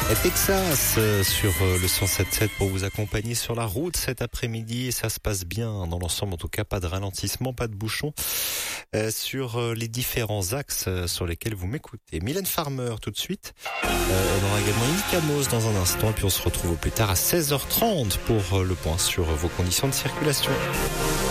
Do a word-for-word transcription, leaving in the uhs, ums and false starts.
Et Texas euh, sur euh, le cent sept sept pour vous accompagner sur la route cet après-midi. Et ça se passe bien dans l'ensemble, en tout cas pas de ralentissement, pas de bouchon euh, sur euh, les différents axes euh, sur lesquels vous m'écoutez. Mylène Farmer tout de suite. Euh, on aura également Nick Amos dans un instant. Et puis on se retrouve au plus tard à seize heures trente pour euh, le point sur euh, vos conditions de circulation.